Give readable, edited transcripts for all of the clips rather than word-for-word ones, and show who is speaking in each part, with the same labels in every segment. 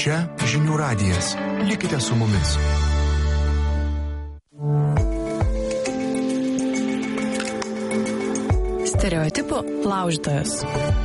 Speaker 1: Čia Žinių radijas. Likite su mumis.
Speaker 2: Stereotipų laužytojas.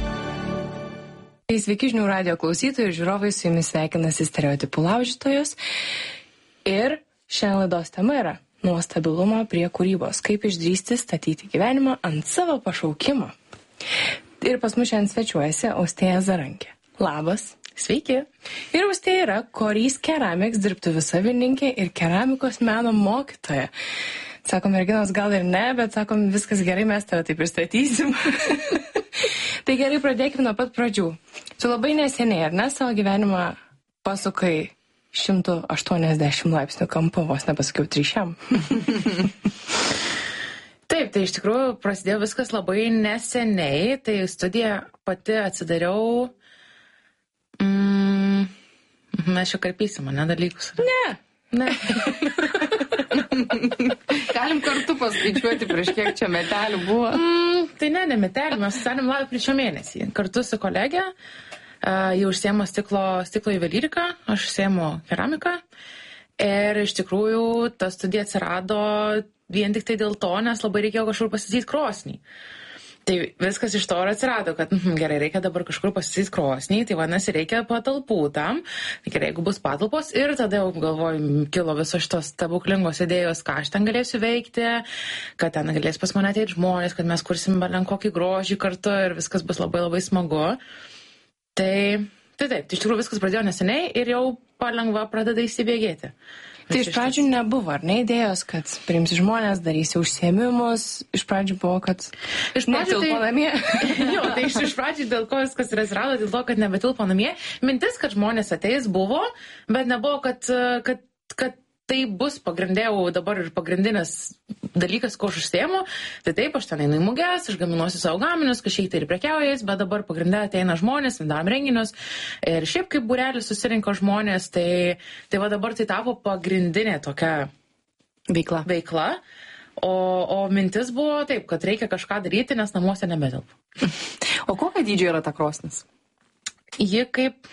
Speaker 2: Sveiki Žinių radijo klausytojai ir žiūrovai, su jumis sveikinasi Stereotipų laužytojas. Ir šiandien laidos tema yra nuo stabilumo prie kūrybos. Kaip išdrįsti statyti gyvenimą ant savo pašaukimo. Ir pas mus šiandien svečiuojasi Austėja Zarankė. Labas.
Speaker 3: Sveiki.
Speaker 2: Ir Austėja yra Korys Keramics dirbtuvių savininkė ir keramikos meno mokytoja. Sakom, merginos gal ir ne, bet sakom, viskas gerai, mes tave taip pristatysim. Tai gerai, pradėkime nuo pat pradžių. Tu labai neseniai, ar ne, savo gyvenimą pasukai 180 laipsnių kampu, vos nepasakiau 300.
Speaker 3: Taip, tai iš tikrųjų prasidėjo viskas labai neseniai, tai studiją pati atsidariau, mes čia karpysim, ne, dalykus.
Speaker 2: Ne. Galim kartu paskaičiuoti, prieš kiek čia metelių buvo.
Speaker 3: Tai ne metelių, mes susidarėm lapkričio mėnesį. Kartu su kolegė, jau užsiemo stiklo juvelyriką, aš užsiemu keramiką. Ir iš tikrųjų ta studija atsirado vien tik tai dėl to, nes labai reikėjo kažkur pasistatyti krosnį. Tai viskas iš to ir atsirado, kad gerai, reikia dabar kažkur pasistatyti krosnį, tai vadinasi, reikia patalpų tam. Tai gerai, jeigu bus patalpos, ir tada jau galvoju, kilo visos šitos stebuklingos idėjos, ką aš ten galėsiu veikti, kad ten galės pas mane ateiti žmonės, kad mes kursim kokį grožį kartu ir viskas bus labai labai smagu. Tai taip, iš tikrųjų viskas pradėjo neseniai ir jau palengva pradeda įsibėgėti.
Speaker 2: Tai iš pradžių nebuvo, ar ne, idėjos, kad priimsi žmonės, darysi užsiėmimus, iš pradžių buvo, kad netilpo namie.
Speaker 3: Jo, tai iš pradžių dėl ko viskas ir atsirado, dėl to, kad nebetilpo namie. Mintis, kad žmonės ateis buvo, bet nebuvo, kad tai bus pagrindėjau dabar ir pagrindinis dalykas, ko aš užsiėmu. Tai taip, aš ten einu į muges, aš gaminuosiu savo gaminius, kažkiek tai ir prekiaujais, bet dabar pagrindė ateina žmonės, darom renginius. Ir šiaip kaip būrelis susirinko žmonės, tai va dabar tai tapo pagrindinė tokia veikla. O mintis buvo taip, kad reikia kažką daryti, nes namuose nebetelpu.
Speaker 2: O kokio dydžio yra ta krosnis?
Speaker 3: Ji kaip...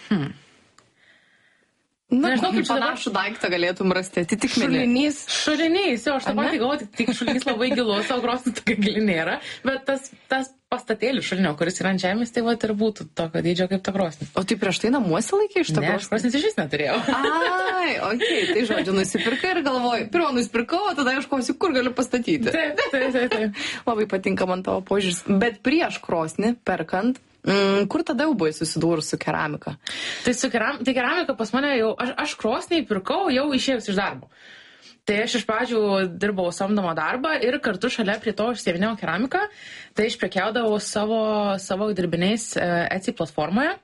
Speaker 2: Nežinau, kaip panašų daiktą galėtum rasti, atitikmenį.
Speaker 3: Šulinys, jo, aš tą patį galvoju, tik šulinys labai gilus, o krosnis tokia gili nėra, bet tas pastatėlis šulinio, kuris yra ant žemės, tai va ir būtų tokio dydžio kaip ta krosnis.
Speaker 2: O tai prieš tai namuose laikė iš to krosnis?
Speaker 3: Ne, aš krosnis iš vis neturėjau.
Speaker 2: Ai, okei, tai žodžiu, nusipirkai ir galvoju, pirmą nusipirkau, o tada ieškosiu, kur galiu pastatyti.
Speaker 3: Taip.
Speaker 2: Labai patinka man tavo požiūris. Bet prieš krosnį, perkant, kur tada jau buvai susidūrus su keramika?
Speaker 3: Tai keramika pas mane jau, aš krosnį pirkau jau išėjus iš darbo. Tai aš iš pradžių dirbau samdomą darbą ir kartu šalia prie to užsievinėjau keramiką, tai aš prekiaudavau savo dirbiniais Etsy platformoje.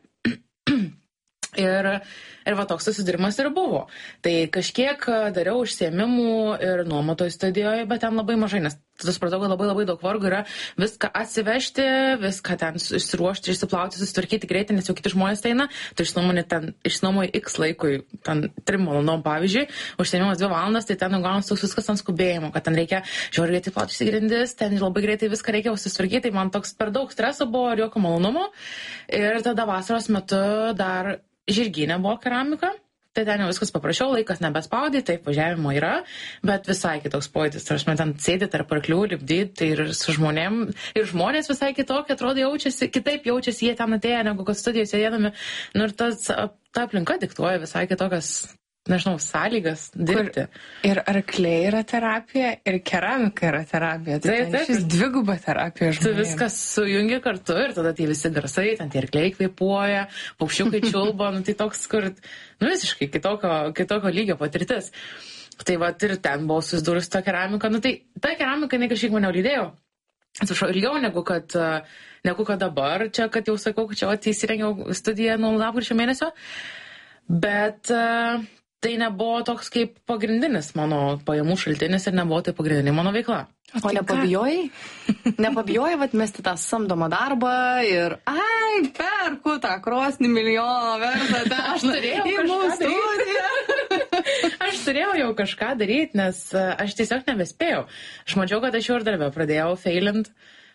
Speaker 3: Ir va toks susidūrimas ir buvo. Tai kažkiek dariau užsiėmimų ir nuomotoj studijoje, bet ten labai mažai, nes tada supratau, kad labai labai daug vargų yra viską atsivežti, viską ten išsiruošti, išsiplauti, susitvarkyti greitai, nes jau kiti žmonės eina, tai išnuomoji X laikui, ten 3 valandom pavyzdžiui, užsiėmimas 2 valandas, tai ten gaunas toks viskas ant skubėjimo, kad ten reikia žiauriai greitai plauti įsigrindis, ten labai greitai viską reikia susitvarkyti, tai man toks per daug streso buvo ir jokio malonumo. Ir tada vasaros metu dar Žirginė buvo keramika, tai ten jau viskas paprašiau, laikas nebespaudė, taip važiavimo yra, bet visai kitoks pojūtis. Aš man ten sėdė tarp arklių, lipdyti, tai ir su žmonėm, ir žmonės visai kitokie, atrodo, kitaip jaučiasi jie ten atėję, negu kad studijose sėdėdami. Nu ir ta aplinka diktuoja visai kitokias, nežinau, sąlygas dirbti.
Speaker 2: Ir arkliai yra terapija, ir keramika yra terapija. Tai šis dviguba terapija žmonėms.
Speaker 3: Tu viskas sujungi kartu ir tada tai visi garsai, ten tie arkliai kvėpuoja, paukščiukai čiulba, nu tai toks, kur visiškai kitokio lygio patirtis. Tai va ir ten buvo susidūrus ta keramika. Nu tai ta keramika, ne kažkiek mane lydėjo. Atsiprašau, ilgiau negu kad dabar, čia, kad jau sakau, kad čia įsirengiau studiją nuo lapkričio mėnesio. Bet tai nebuvo toks kaip pagrindinis mano pajamų šaltinis ir nebuvo tai pagrindinė mano veikla.
Speaker 2: O nepabijojai? Nepabijojai mesti tą samdomą darbą ir perku tą krosnį milijoną vertą.
Speaker 3: Aš turėjau jau kažką daryti, nes aš tiesiog nebespėjau. Aš mačiau, kad aš jau ir darbę pradėjau failint.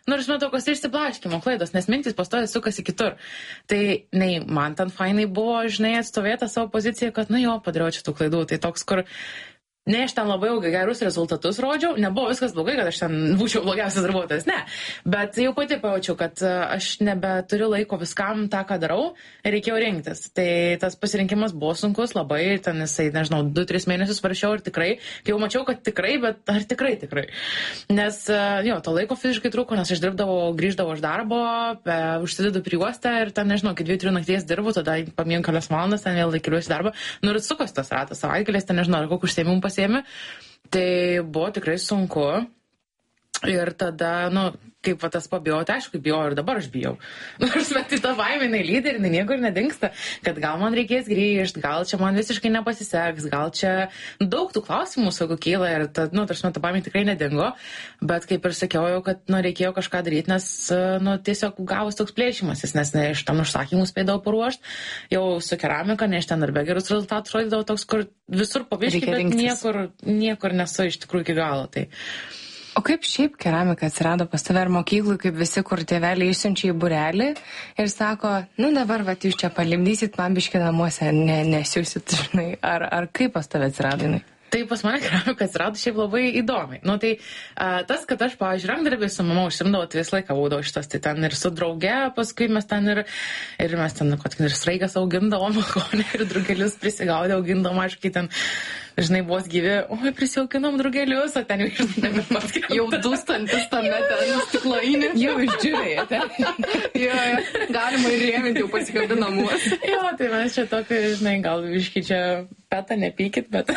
Speaker 3: Nors matau, kas išsiblaškimo klaidos, nes mintis pastoja sukasi kitur. Tai nei man ten fainai buvo, žinai, atstovėta savo poziciją, kad, nu jo, padariau čia tų klaidų. Tai toks, kur ne, aš ten labai ilgai gerus rezultatus rodžiau, nebuvo viskas blogai, kad aš ten būčiau blogiausias darbuotojas, ne. Bet jau pati pajaučiau, kad aš nebeturiu laiko viskam tą, ką darau, ir reikėjo rinktis. Tai tas pasirinkimas buvo sunkus labai, ten jisai, nežinau, 2-3 mėnesius varšiau ir tikrai, kai jau mačiau, kad tikrai, bet ar tikrai. Nes, jo, to laiko fiziškai trūko, nes aš grįždavau iš darbo, užsidedu priuostę ir ten, nežinau, iki 2-3 nakties dirbu, tada pamiegu kelias valandas, ten vėl keliuosi darbą, nu ir sukos tas ratas, savaitgalės, ten nežinau, ar kokį užsiėmimų pasiėmė. Tai buvo tikrai sunku ir tada, nu, kaip va tas pabijau, tai aišku, bijau ir dabar aš bijau. Nors bet tai ta baimė, jinai lydi ir jinai niekur nedingsta, kad gal man reikės grįžti, gal čia man visiškai nepasiseks, gal čia daug tų klausimų savo kyla ir ta, nu, tarsi ta baimė tikrai nedingo, bet kaip ir sakiau jau, kad, nu, reikėjo kažką daryti, nes, nu, tiesiog gavus toks plėšimasis, nes ne iš ten užsakymus spėdavau paruošti, jau su keramika, ne iš ten darbe gerus rezultatus rodydavau toks, kur visur pabiškai, bet niekur nesu iš tikrųjų iki galo. Tai.
Speaker 2: O kaip šiaip keramika atsirado pas tave ar mokyklui, kaip visi, kur tėveliai išsiunčia į būrelį ir sako, nu dabar va, jūs čia palimdysit, man biški namuose nesiūsit, žinai, ar kaip pas tave atsirado, žinai?
Speaker 3: Tai pas mane keramika atsirado šiaip labai įdomiai. Nu, tai tas, kad aš, pavyzdžiui, rankdarbį su mama užsimdavau, tai visą laiką būdavo šitas, tai ten ir su drauge, paskui mes ten ir mes ten, kad ir sraigas augindavom, ir drugelius prisigaudė, augindavom, aiškiai ten, žinai, vos gyvi, oi, prisijaukinom drugelius, o ten jau paskirti.
Speaker 2: Jau dūstantis tame ten stiklainį. Jau išdžiūrėjate. Jo, galima ir rėminti, jau pasikabinamuos.
Speaker 3: Jo, tai mes čia tokį, žinai, gal viškai čia petą nepykit, bet...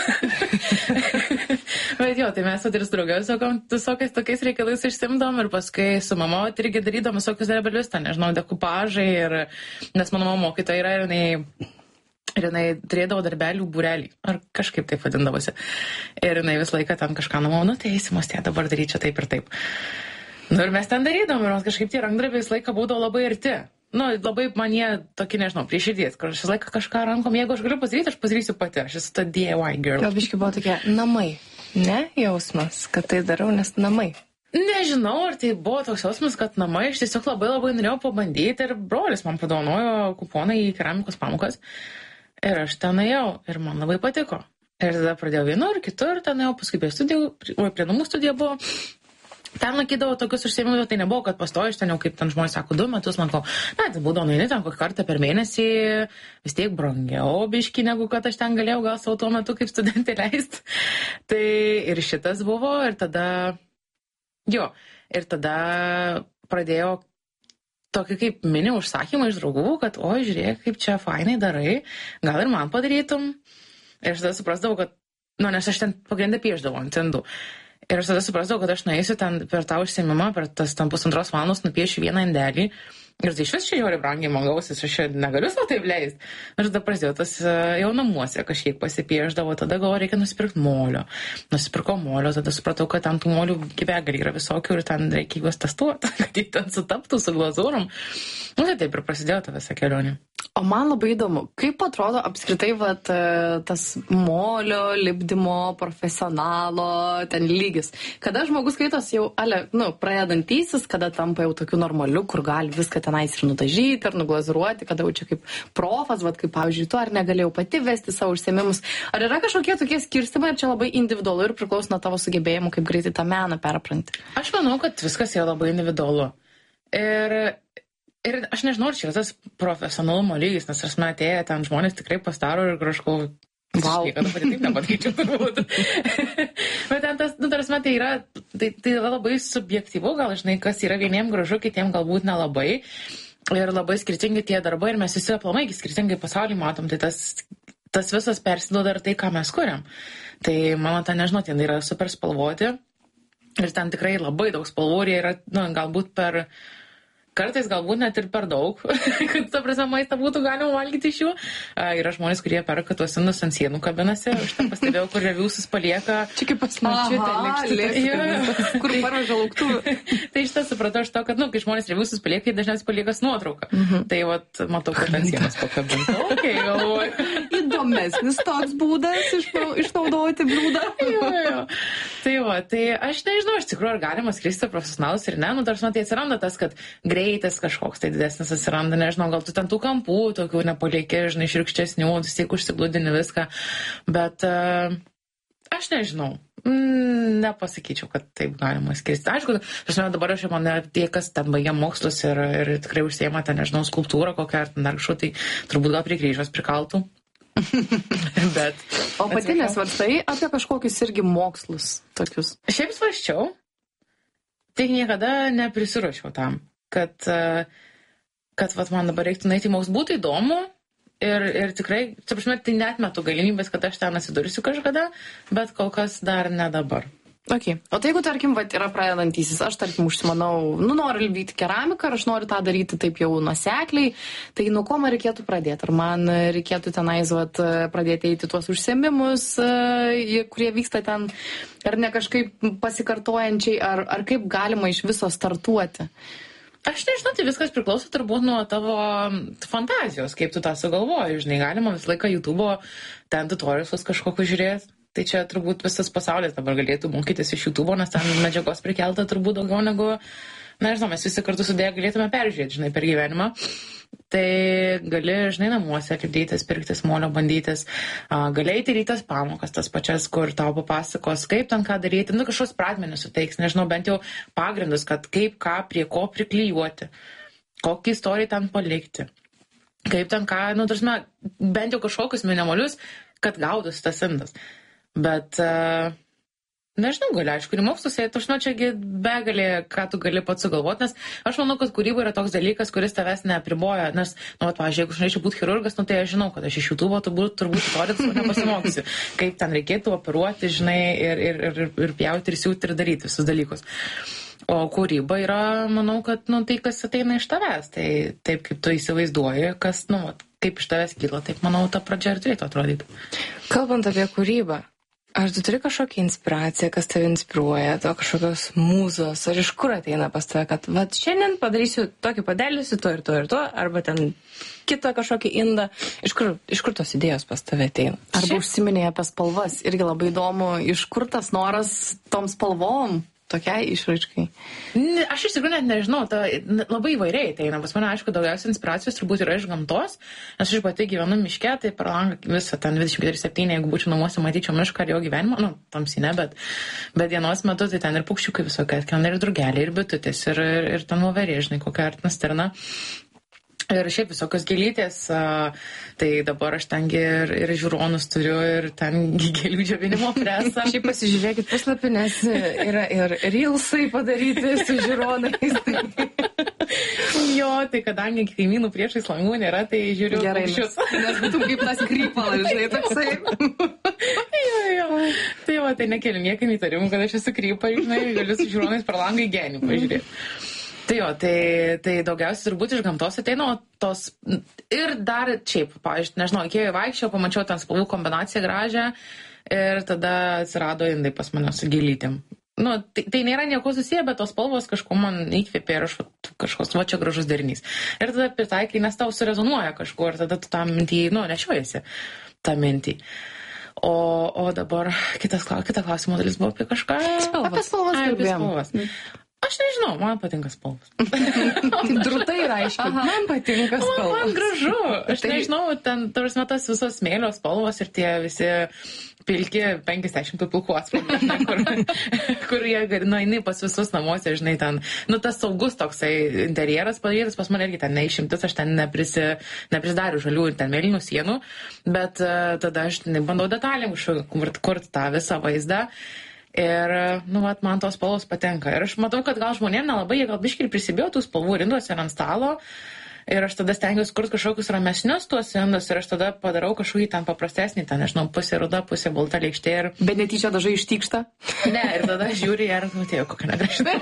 Speaker 3: Bet jo, tai mes ir su draugiau visokiais tokiais reikalais išsimdom ir paskui su mama irgi darydom visokius rebelius, ten, nežinau, dekupažai ir... Nes mano mama mokytoja yra ir jinai turėdavo darbelių būrelį, ar kažkaip taip vadindavosi. Ir jinai visą laiką ten kažką namau, nu tai eisimos, tie dabar daryti čia taip ir taip. Nu ir mes ten darydavom ir kažkaip tie rankdarbiai visą laiką būdavo labai arti. Nu, labai man jie tokie, nežinau, prie širdies, kur aš visą laiką kažką rankom, jeigu aš galiu pasidaryti, aš padarysiu pati, aš esu ta DIY girl.
Speaker 2: Gal biškai buvo tokie namai, ne jausmas, kad tai darau, nes namai.
Speaker 3: Nežinau, ar tai buvo toks jausmas, kad namai, aš tiesiog labai norėjau pabandyti ir brolis man padovanojo kuponą į keramikos pamokas. Ir aš ten ėjau ir man labai patiko. Ir tada pradėjau vienur, kitur, ten ėjau, paskui prie namų studija buvo. Ten lankydavau tokius užsiėmimus, tai nebuvo, kad pastoju, iš ten jau kaip ten žmonės sako 2 metus, man ko, na, tai būdavo nueini ten kokį kartą per mėnesį, vis tiek brangiau biški, negu kad aš ten galėjau gal savo tuo metu kaip studentė leisti. Tai ir šitas buvo, ir tada pradėjau tokį kaip mini užsakymą iš draugų, kad, oi, žiūrėk, kaip čia fainai darai, gal ir man padarytum. Ir aš tada suprasdavau, kad, nu, nes aš ten pagrindę piešdavau ant cendų. Ir aš tada suprasdavau, kad aš nueisiu ten per tą užsiėmimą, per tas ten 1,5 valandos nupiešiu vieną indelį. Ir tai iš vis čia jau brangiai man gausis, aš čia negaliu savo taip leisti. Ir tada prasidėjo tas jau namuose kažkiek pasipieždavo, tada galvoju, reikia nusipirkti molio. Nusipirkau molio, tada supratau, kad ten tų molių begalį yra visokių ir ten reikia juos testuoti, kad jie ten sutaptų su glazūrom. Nu, tai taip ir prasidėjo ta visa kelionė.
Speaker 2: O man labai įdomu, kaip atrodo apskritai vat, tas molio, lipdymo, profesionalo ten lygis. Kada žmogus skaitos jau, pradedantysis, kada tampa jau tokiu normaliu, kur gali viską tenais ir nudažyti, ir nuglazuruoti, kada jau čia kaip profas, vat, kaip pavyzdžiui, tu ar negalėjau pati vesti savo užsiėmimus. Ar yra kažkokie tokie skirstimai, ar čia labai individualu ir priklauso nuo tavo sugebėjimų, kaip greitai tą meną perpranti?
Speaker 3: Aš manau, kad viskas yra labai individualu. Ir aš nežinau, ar čia yra tas profesionalumo lygis, nes aš atėję ten žmonės tikrai pastaro ir kažko, wow, kad pati taip nepadaryčiau turbūt. Bet ten tas, tai yra labai subjektyvu, gal žinai, kas yra vieniem gražu, kitiem galbūt nelabai. Ir labai skirtingi tie darbai ir mes visi aplamai skirtingai pasaulį matom, tai tas visas persiduoda ir tai, ką mes kuriam. Tai mano ten, nežinau, ten yra super spalvoti ir ten tikrai labai daug spalvų ir jie yra, galbūt kartais galbūt net ir per daug, kad, ta prasme, maistą būtų galima valgyti iš jų. Yra žmonės, kurie perka tuos indus ant sienų kabinasi. Aš ten pastebėjau, kur reviusus palieka.
Speaker 2: Čia kaip pasmačiutė, kur paraža lauktuvų.
Speaker 3: Tai iš tą supratau aš to, kad, kai žmonės reviusus palieka, jie dažniausiai palieka nuotrauką. Tai, matau, kad ant sienos pakabinta. Okay, galvoju.
Speaker 4: įdomesnis toks būdas išnaudoti bliūdą.
Speaker 3: Jo. Tai aš nežinau, iš tikrųjų, ar galima skristi profesionalus ir ne, tarsi tai atsiranda tas, kad greitis kažkoks tai didesnis atsiranda, nežinau, gal tu ten tų kampų tokių nepalieki, žinai, širkštesnių, vis tiek užsiglūdini viską, bet aš nežinau. Nepasakyčiau, kad taip galima skirsti. Aišku, dabar aš man tie, kas ten baigia mokslus ir tikrai užsiema ten, nežinau, skulptūrą kokią ar ten dar kažko, tai turbūt gal prie kryžiaus prikaltų.
Speaker 4: O pati nesvarstai apie kažkokius irgi mokslus tokius?
Speaker 3: Šiaip svarsčiau, tai niekada neprisiruošiau tam, kad vat, man dabar reiktų nueiti į mokslus, būtų įdomu. Ir tikrai, tai neatmetu galimybės, kad aš ten atsidursiu kažkada, bet kol kas dar ne dabar.
Speaker 4: Okay. O tai jeigu, tarkim, yra pradedantysis, aš, tarkim, užsimanau, noriu lipdyti keramiką, ar aš noriu tą daryti taip jau nuosekliai, tai nuo ko man reikėtų pradėti? Ar man reikėtų tenais pradėti eiti tuos užsiėmimus, kurie vyksta ten, ar ne kažkaip pasikartojančiai, ar kaip galima iš viso startuoti?
Speaker 3: Aš nežinau, tai viskas priklauso turbūt nuo tavo fantazijos, kaip tu tą sugalvoji. Žinai, galima visą laiką YouTube'o ten tutorialus kažkokiu žiūrėti. Tai čia turbūt visas pasaulis dabar galėtų mokytis iš YouTube'o, nes ten medžiagos prikelta turbūt daugiau negu, nežinau, mes visi kartu sudėję galėtume peržiūrėti, žinai, per gyvenimą. Tai gali, žinai, namuose lipdytis, pirktis molio, bandytis, gali eiti rytas pamokas, tas pačias, kur tau papasakos, kaip ten ką daryti, kažkoks pradmenis suteiks, nežinau, bent jau pagrindus, kad kaip ką prie ko priklijuoti, kokį istoriją ten palikti, kaip ten ką, tarsi, bent jau kažkokius minimalius, kad gaudus tas indas. Bet nežinau, gali, aišku, ir mokslus, čiagi begalė, ką tu gali pats sugalvoti, nes aš manau, kad kūryba yra toks dalykas, kuris tavęs neapriboja, nes, pavyzdžiui, jeigu aš norėčiau būti chirurgas, tai aš žinau, kad aš iš YouTube'o turbūt tutorialus nepasimokysiu, kaip ten reikėtų operuoti, žinai, ir pjauti, ir siūti, ir daryti visus dalykus. O kūryba yra, manau, kad, tai, kas ateina iš tavęs, tai taip, kaip tu įsivaizduoji, kas, kaip iš tavęs kyla, taip, manau, ta pradžia ir turėtų atrodyti.
Speaker 2: Kalbant apie kūrybą, ar tu turi kažkokią inspiraciją, kas tave inspiruoja, to kažkokios mūzos, ar iš kur ateina pas tave, kad šiandien padarysiu tokį padelį su to ir to ir to, arba ten kitą kažkokį indą, iš kur tos idėjos pas tave ateina?
Speaker 4: Arba užsiminėjai apie spalvas, irgi labai įdomu, iš kur tas noras tom spalvom? Tokiai išraiškai?
Speaker 3: Aš iš tikrųjų net nežinau, labai įvairiai ateina. Pas mane, aišku, daugiausiai inspiracijos turbūt yra iš gamtos, nes aš pati gyvenu miške, tai per langą visą ten 24/7, jeigu būčiau namuose, matyčiau mišką ir jo gyvenimą, tamsinę, bet dienos metu tai ten ir paukščiukai visokie, ten ir drugeliai, ir bitutės, ir ten voverė, žinai, kokia artina stirna. Ir šiaip visokios gėlytės, tai dabar aš tengi ir žiūronus turiu, ir ten gėlių džiovinimo presą.
Speaker 2: Šiaip pasižiūrėkit puslapį, nes yra ir reelsai padaryti su žiūronais.
Speaker 3: Jo, tai kadangi kaimynų priešais langų nėra, tai žiūriu paukščius.
Speaker 4: Nes būtum kaip tas krypalas, žinai, toksai.
Speaker 3: Jo. Tai nekeliu niekam įtarimų, kad aš esu krypa, žinai, galiu su žiūronais per langą į genį pažiūrėti. Tai daugiausiai turbūt iš gamtos ateina, tos ir dar šiaip, pavyzdžiui, nežinau, Ikėjoje vaikščiau, pamačiau ten spalvų kombinaciją gražią ir tada atsirado indai pas mane su gėlytėm. Tai nėra nieko susiję, bet tos spalvos kažko man įkvėpė ir aš kažkoks, čia gražus derinys. Ir tada pritaikai, nes tau surezonuoja kažkur ir tada tu tą mintį, nešiojasi tą mintį. O dabar kitas klausimo dalis buvo apie kažką.
Speaker 4: Apie spalvas kalbėjom.
Speaker 3: Aš nežinau, man patinka spalvos.
Speaker 2: Taip drūtai ir aiškiai. Man patinka spalvos.
Speaker 3: Man gražu. Aš nežinau, ten, tarsi, tas visos smėlio spalvos ir tie visi pilki 50 pilkų atspalvių, kur jie eini pas visus namuose, žinai, ten, tas saugus toksai interjeras padarytas, pas mane irgi ten neišimtis, aš ten neprisdariu žalių ir ten mėlynų sienų, bet tada aš bandau detalėm kurti tą visą vaizdą. Ir, man tos spalvos patenka. Ir aš matau, kad gal žmonėm nelabai, jie gal biškį prisibėjo tų spalvų rinduose ir ant stalo. Ir aš tada stengiuosi kurti kažkokius ramesnius tuos indus ir aš tada padarau kažkokį ten paprastesnį, ten, nežinau, pusė ruda, pusė balta lėkštė.
Speaker 4: Bet netyčia dažai ištykšta?
Speaker 3: Ne, ir tada žiūri ir matėjau, kokia negražina.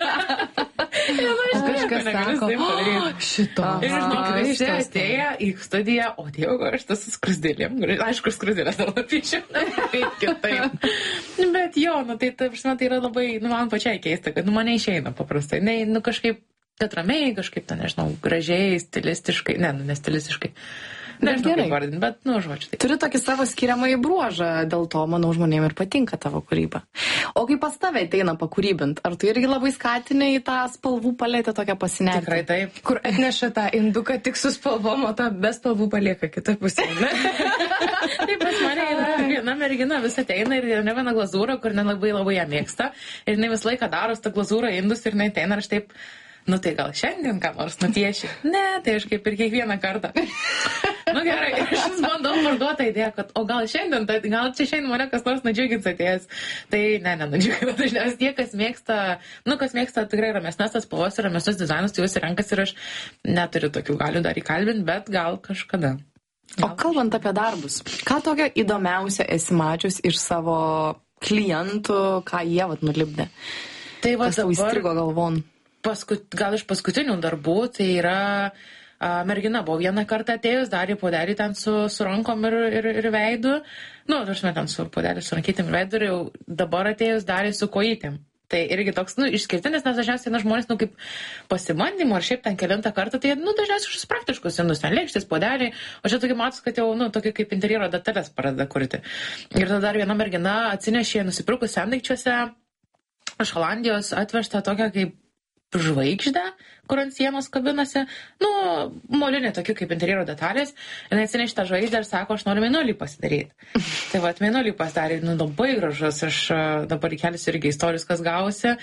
Speaker 2: Kažkas sako, šito.
Speaker 3: Ir žinau, visi atėję į studiją, o Dievo, aš tas skrusdėlėm. Aišku, skrusdėlės dar lapyčiau, kaip kitaip. Bet jo, tai yra labai, man pačiai keista, kad man neišeina paprastai. Kažkaip kad ramiai, kažkaip, nežinau, gražiai, stilistiškai, ne stilistiškai, Nežinau,
Speaker 4: gerai.
Speaker 3: kaip vardinti, bet, nu, žodžiu. Tai.
Speaker 4: Turi tokį savo skiriamąjį bruožą, dėl to, manau, žmonėms ir patinka tavo kūryba. O kai pas tave ateina pakūrybint, ar tu irgi labai skatini į tą spalvų paletę tokią pasinerti?
Speaker 3: Tikrai taip.
Speaker 2: Kur atneša tą induką tik su spalvom, o tą be spalvų palieka kitą pusę.
Speaker 3: Taip, pas mane yra viena mergina vis ateina ir ne viena glazūra, kur nelabai ją mėgsta. Ir jinai visą laiką daro tą glazūrą indus ir jinai ateina ir aš taip, nu tai gal šiandien ką nors nupieši. Ne, tai aš kaip ir kiekvieną kartą. Nu gerai, aš vis bandau parduotą idėją, kad o gal šiandien, tai gal čia šiandien mane kas nors nudžiugins atėjęs. Tai nenudžiugina, dažniausiai tie, kas mėgsta tikrai ramesnės tas spalvos ir ramesnės dizainus, tai juos renkas ir aš neturiu tokių galių dar įkalbinti, bet gal kažkada.
Speaker 4: O kalbant apie darbus, ką tokio įdomiausia esi mačius iš savo klientų, ką jie nulipdė?
Speaker 3: Tai va
Speaker 4: kas tau įstrigo galvon?
Speaker 3: Gal iš paskutinių darbų, tai yra mergina buvo vieną kartą atėjus, darė podelį ten su rankom ir veidu. Nu, tarsi ten su podelį su rankytėm ir veidu ir jau dabar atėjus darė su kojytėm. Tai irgi toks, išskirtinis, nes dažniausiai žmonės, kaip pasibandymu ar šiaip ten kelintą kartą, tai, dažniausiai kažkas praktiškus, ten lėkštis, podeliai, o čia tokie matos, kad jau, tokie kaip interjero detalės pradeda kurti. Ir tada dar viena mergina atsinešė nusipirkus sendaikčiuose iš Holandijos atvežtą tokią kaip žvaigždę, kur ant sienos kabinasi, molinė tokia kaip interjero detalės, ir atsinešė tą žvaigždę ir sako, aš noriu mėnulį pasidaryti. Tai va, mėnulį pasidarė, labai gražus, aš dabar įkelsiu irgi istorijos, kas gausi.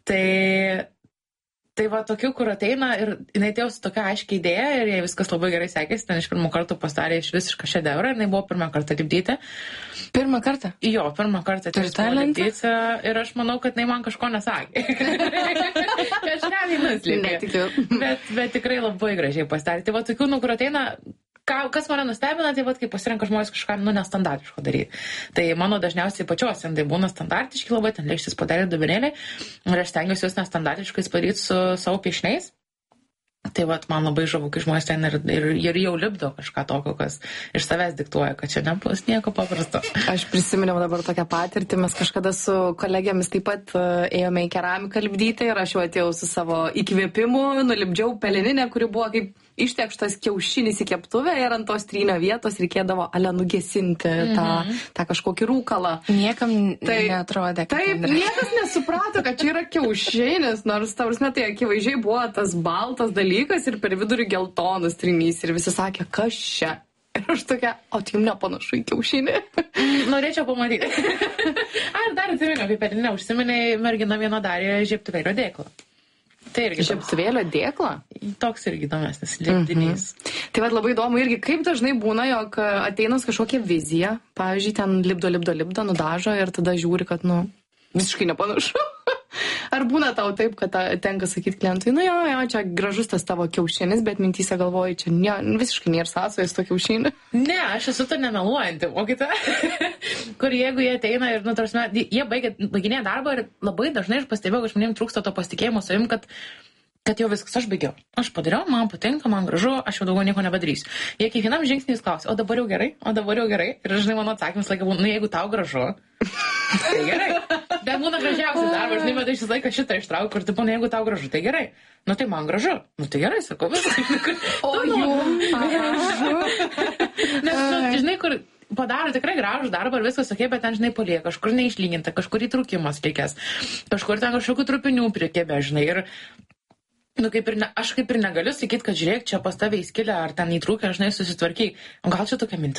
Speaker 3: Tai va, tokių, kur ateina ir jinai atėjo su tokia aiškia idėja ir jai viskas labai gerai sekėsi, ten iš pirmų kartų pasidarė iš visišką šedevrą ir jinai buvo pirmą kartą lipdyti.
Speaker 2: Pirmą kartą?
Speaker 3: Jo, pirmą kartą
Speaker 2: atėjo
Speaker 3: lipdyti ir aš manau, kad jinai man kažko nesakė. Kažką jinai nuslėpė.
Speaker 4: Netikiu.
Speaker 3: Bet tikrai labai gražiai pasidarė. Tai va, tokių, kur ateina, kas mane nustebina, tai va, kai pasirenka žmonės kažką, nestandartiško daryti. Tai mano dažniausiai pačios indai būna standartiški labai, ten lėkštis podelį, dubenėlį, ir aš stengiuosi juos nestandartiškais padaryti su savo piešiniais. Tai va, man labai žavu, kai žmonės ten ir jau lipdo kažką tokio, kas iš savęs diktuoja, kad čia nebus nieko paprasto.
Speaker 4: Aš prisiminiau dabar tokią patirtį, mes kažkada su kolegėmis taip pat ėjome į keramiką lipdyti ir aš jau atėjau su savo įkvėpimu, nulipdžiau peleninę, kuri buvo kaip ištekštas kiaušinis į keptuvę ir ant tos trynio vietos reikėdavo nugesinti tą kažkokį rūkalą.
Speaker 2: Niekam neatrodė, kad
Speaker 4: taip, niekas nesuprato, kad čia yra kiaušinis, nors tai akivaizdžiai buvo tas baltas dalykas ir per vidurį geltonas trynys ir visi sakė, kas čia? Ir aš tokia, o tai jums nepanašu į kiaušinį.
Speaker 3: Norėčiau pamatyti. Ar dar atsiminiau, apie peleninę užsiminė, mergina viena darė žiebtuvėlio dėklą. Tai irgi
Speaker 4: žiebtuvėlio dėklą?
Speaker 3: Toks irgi įdomesnis lipdinys.
Speaker 4: Tai vad labai įdomu irgi, kaip dažnai būna, jog ateinas kažkokia vizija, pavyzdžiui, ten lipdo, nudažo ir tada žiūri, kad, visiškai nepanašu. Ar būna tau taip, kad tenka sakyti klientui, jo, čia gražus tas tavo kiaušinis, bet mintyse galvoji, čia visiškai nėra sąsajos to kiaušinį?
Speaker 3: Ne, aš esu to nemeluojanti mokytoja, kur jeigu jie ateina ir, jie baiginėja darbą ir labai dažnai aš pastebėjau, kad žmonėms trūksta to pasitikėjimo savim, kad jau viskas, aš baigiau. Aš padariau, man patinka, man gražu, aš jau daugiau nieko nebedarysiu. Jie kiekvienam žingsnį klausia, o dabar jau gerai. Ir žinai, mano atsakymas laiką būna, jeigu tau gražu, tai gerai. Bet būna gražiausias darbas, žinai, bet aš visą laiką šitą ištraukiu, kur tipo, jeigu tau gražu, tai gerai. Tai man gražu. Tai gerai, sakau, viskas.
Speaker 4: O jų.
Speaker 3: Nes, žinai, kur padaro tikrai gražų darbą ir viskas ok, bet ten, žinai, palieka, kažkur neišlyginta, kažkur įtrūkimas likęs, kažkur ten kažkokių trupinių prikėbė, žinai. Ir aš kaip ir negaliu sakyti, kad žiūrėk, čia pas tave įskilę ar ten įtrūkę, žinai, susitvarkiai. O gal čia tokia mintis